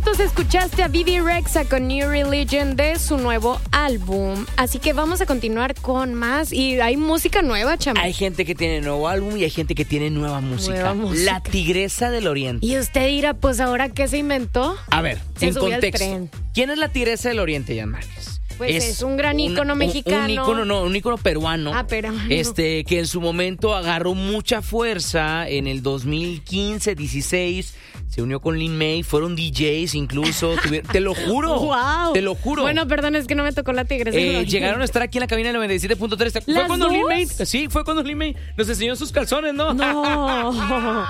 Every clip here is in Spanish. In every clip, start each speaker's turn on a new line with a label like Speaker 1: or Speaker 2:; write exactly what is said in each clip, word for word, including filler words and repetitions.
Speaker 1: minutos escuchaste a Bebe Rexha con New Religion de su nuevo álbum. Así que vamos a continuar con más. Y hay música nueva, chama.
Speaker 2: Hay gente que tiene nuevo álbum y hay gente que tiene nueva música.
Speaker 1: Nueva música.
Speaker 2: La Tigresa del Oriente.
Speaker 1: Y usted dirá, pues ahora, ¿qué se inventó?
Speaker 2: A ver,
Speaker 1: Se
Speaker 2: en
Speaker 1: subió al
Speaker 2: contexto.
Speaker 1: tren.
Speaker 2: ¿Quién es la Tigresa del Oriente, Jan Márquez?
Speaker 1: Pues es, es un gran ícono mexicano.
Speaker 2: Un, un ícono, no, un ícono peruano.
Speaker 1: Ah, peruano.
Speaker 2: Este, que en su momento agarró mucha fuerza en el dos mil quince, dieciséis. Se unió con Lin May, fueron D Js incluso. Tuvieron, te lo juro.
Speaker 1: Wow.
Speaker 2: Te lo juro.
Speaker 1: Bueno, perdón, es que no me tocó la Tigresa.
Speaker 2: Eh, llegaron a estar aquí en la cabina del noventa y siete punto tres. ¿Fue
Speaker 1: ¿Las
Speaker 2: cuando
Speaker 1: dos?
Speaker 2: Lin May? Sí, fue cuando Lin May nos enseñó sus calzones, ¿no?
Speaker 1: No.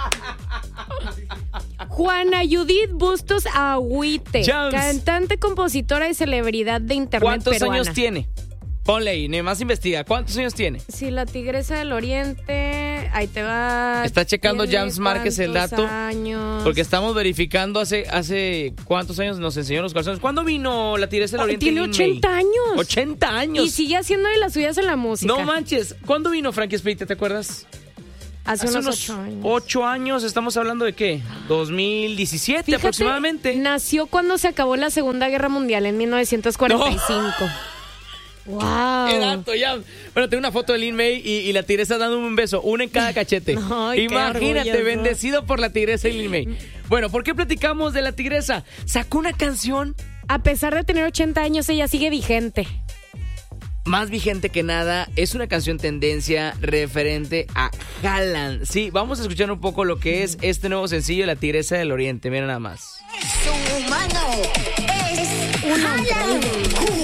Speaker 1: Juana Judith Bustos Agüite,
Speaker 2: Jones.
Speaker 1: cantante, compositora y celebridad de internet
Speaker 2: ¿Cuántos
Speaker 1: peruana.
Speaker 2: años tiene? Ponle ahí, ni más investiga. ¿Cuántos años tiene?
Speaker 1: Sí, la Tigresa del Oriente, ahí te va.
Speaker 2: Está checando
Speaker 1: ¿Tiene
Speaker 2: James Márquez el dato.
Speaker 1: Años?
Speaker 2: Porque estamos verificando hace hace cuántos años nos enseñó los calzones. ¿Cuándo vino la Tigresa del
Speaker 1: Oh,
Speaker 2: Oriente?
Speaker 1: tiene
Speaker 2: Lin
Speaker 1: ochenta
Speaker 2: May?
Speaker 1: años.
Speaker 2: ochenta años.
Speaker 1: Y sigue haciendo de las suyas en la música.
Speaker 2: No manches. ¿Cuándo vino Frankie Spite? ¿Te acuerdas?
Speaker 1: Hace,
Speaker 2: Hace
Speaker 1: unos,
Speaker 2: unos
Speaker 1: ocho años.
Speaker 2: ocho años. Estamos hablando de qué? dos mil diecisiete
Speaker 1: Fíjate,
Speaker 2: aproximadamente.
Speaker 1: Nació cuando se acabó la Segunda Guerra Mundial en mil novecientos cuarenta y cinco. Wow.
Speaker 2: ¡Qué dato, ya! Bueno, tengo una foto de Lin May y, y la Tigresa dando un beso, una en cada cachete.
Speaker 1: Ay, qué
Speaker 2: Imagínate,
Speaker 1: orgulloso.
Speaker 2: bendecido por la Tigresa y Lin May. Bueno, ¿por qué platicamos de la Tigresa? Sacó una canción
Speaker 1: A pesar de tener ochenta años, ella sigue vigente.
Speaker 2: más vigente que nada. Es una canción tendencia referente a Haaland. Sí, vamos a escuchar un poco lo que es este nuevo sencillo, La Tigresa del Oriente. Mira nada más.
Speaker 3: Es un humano, es un hombre.